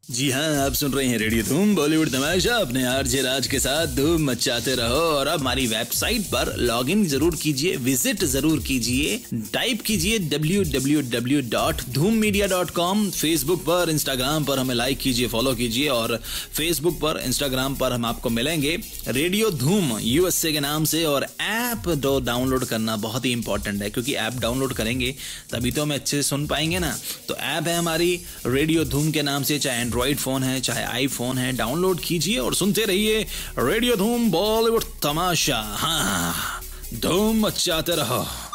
जी हाँ, आप सुन रहे हैं रेडियो धूम बॉलीवुड तमाशा अपने आरजे राज के साथ धूम मचाते रहो। और अब हमारी वेबसाइट पर लॉग इन जरूर कीजिए, विजिट जरूर कीजिए, टाइप कीजिए www.dhoommedia.com। फेसबुक पर, इंस्टाग्राम पर हमें लाइक कीजिए, फॉलो कीजिए। और फेसबुक पर, इंस्टाग्राम पर हम आपको मिलेंगे रेडियो धूम यूएसए के नाम से। और ऐप डाउनलोड करना बहुत ही इंपॉर्टेंट है, क्योंकि ऐप डाउनलोड करेंगे तभी तो हमें अच्छे से सुन पाएंगे ना। तो ऐप है हमारी रेडियो धूम के नाम से, चाहे एंड्रॉइड फोन है चाहे आईफोन है, डाउनलोड कीजिए और सुनते रहिए रेडियो धूम बॉलीवुड तमाशा। हाँ, धूम मचाते रहो।